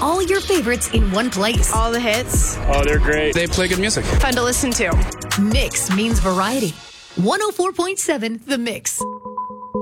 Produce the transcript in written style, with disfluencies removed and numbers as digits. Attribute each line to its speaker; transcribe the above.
Speaker 1: all your favorites in one place.
Speaker 2: All the hits.
Speaker 3: Oh, they're great.
Speaker 4: They play good music.
Speaker 2: Fun to listen to.
Speaker 1: Mix means variety. 104.7 The Mix.